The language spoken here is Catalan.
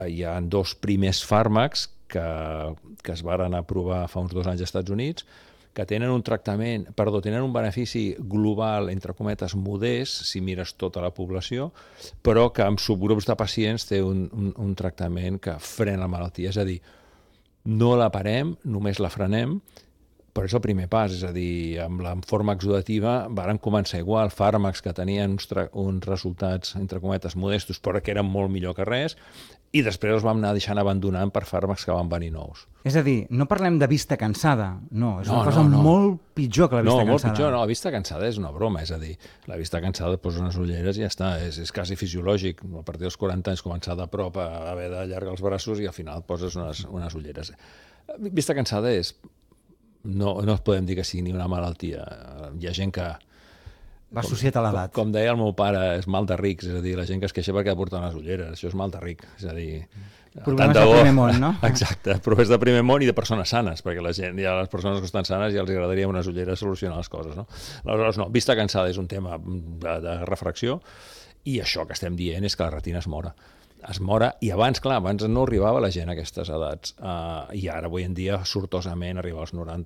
hi ha 2 primers fàrmacs que es varen aprovar fa uns 2 anys als Estats Units, que tenen tenen un benefici global, entre cometes, modest, si mires tota la població, però que en subgrups de pacients té un tractament que frena la malaltia. És a dir, no la parem, només la frenem, però és el primer pas, és a dir, amb la forma exudativa varen començar igual, fàrmacs que tenien uns resultats, entre cometes, modestos, però que eren molt millor que res, i després els vam anar deixant abandonant per fàrmacs que van venir nous. És a dir, no parlem de vista cansada, no, és una cosa molt pitjor que la vista cansada. No, molt pitjor, no, la vista cansada és una broma, és a dir, la vista cansada et poses unes ulleres i ja està, és quasi fisiològic, a partir dels 40 anys començar de prop a haver d'allargar els braços i al final et poses unes ulleres. Vista cansada és... No es podem dir que sigui ni una malaltia. Hi ha gent que... Va associat a l'edat. Com deia el meu pare, és mal de rics, és a dir, la gent que es queixa perquè ha de portar unes ulleres, això és mal de ric, és a dir... Problemes de primer món, no? Exacte, problemes de primer món i de persones sanes, perquè la gent, ja les persones que estan sanes ja els agradaria unes ulleres solucionar les coses, no? Aleshores, no, vista cansada és un tema de refracció i això que estem dient és que la retina es mora, i abans no arribava la gent a aquestes edats, i ara avui en dia sortosament arriba als